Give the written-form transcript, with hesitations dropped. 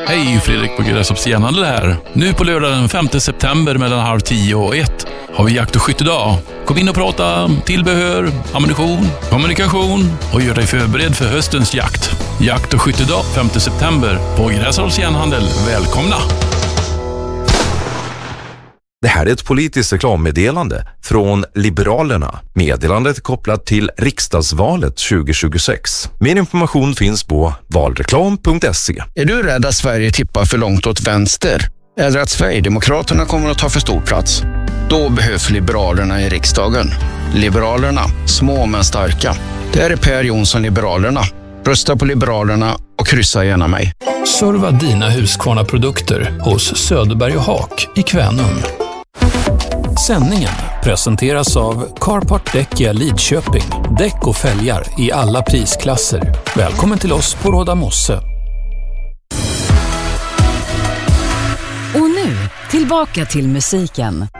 Hej, Fredrik på Grästorps Järnhandel här. Nu på lördag den 5 september mellan 9:30 och 1 har vi jakt- och skyttedag. Kom in och prata tillbehör, ammunition, kommunikation och gör dig förberedd för höstens jakt. Jakt- och skyttedag 5 september på Grästorps Järnhandel. Välkomna! Det här är ett politiskt reklammeddelande från Liberalerna. Meddelandet är kopplat till riksdagsvalet 2026. Mer information finns på valreklam.se. Är du rädd att Sverige tippar för långt åt vänster? Eller att Sverigedemokraterna kommer att ta för stor plats? Då behövs Liberalerna i riksdagen. Liberalerna, små men starka. Det här är Per Jonsson, Liberalerna. Rösta på Liberalerna och kryssa gärna mig. Serva dina Husqvarna-produkter hos Söderberg och Haak i Kvänum. Sändningen presenteras av Carpart Däck i Lidköping. Däck och fälgar i alla prisklasser. Välkommen till oss på Råda Mosse. Och nu, tillbaka till musiken.